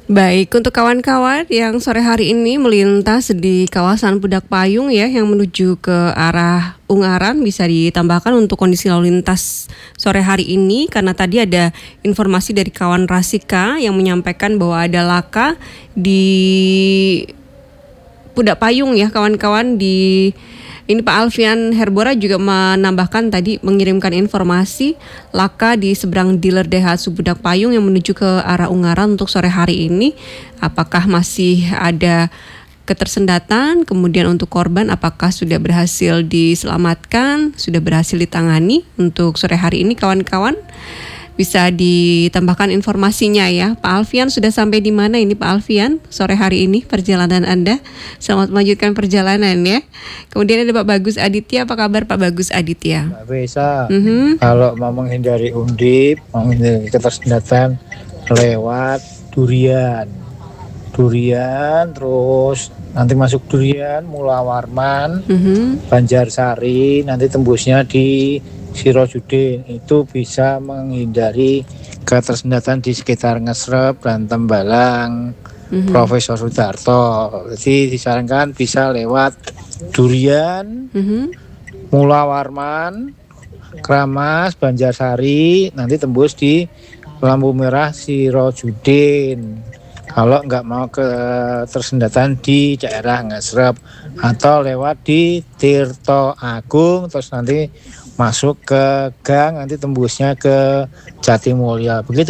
Baik, untuk kawan-kawan yang sore hari ini melintas di kawasan Pudak Payung ya, yang menuju ke arah Ungaran, bisa ditambahkan untuk kondisi lalu lintas sore hari ini, karena tadi ada informasi dari kawan Rasika yang menyampaikan bahwa ada laka di Pudak Payung ya kawan-kawan. Ini Pak Alfian Herbora juga menambahkan tadi, mengirimkan informasi laka di seberang dealer Daihatsu Pudak Payung yang menuju ke arah Ungaran untuk sore hari ini. Apakah masih ada ketersendatan? Kemudian untuk korban apakah sudah berhasil diselamatkan, sudah berhasil ditangani untuk sore hari ini kawan-kawan? Bisa ditambahkan informasinya ya. Pak Alfian sudah sampai di mana ini Pak Alfian sore hari ini perjalanan Anda? Selamat melanjutkan perjalanan ya. Kemudian ada Pak Bagus Aditya. Apa kabar Pak Bagus Aditya? Mbak Besa, kalau mau menghindari undip, mau menghindari ketersendatan lewat durian, terus nanti masuk durian, Mula Warman, Banjarsari, nanti tembusnya di Sirojudin. Itu bisa menghindari ketersendatan di sekitar Ngesrep dan Tembalang, Profesor Sudarto. Jadi disarankan bisa lewat durian, Mula Warman, Kramas, Banjarsari, nanti tembus di lampu merah Sirojudin. Kalau nggak mau ketersendatan di daerah Ngesrep, atau lewat di Tirto Agung, terus nanti masuk ke gang, nanti tembusnya ke Jatimulya. Begitu.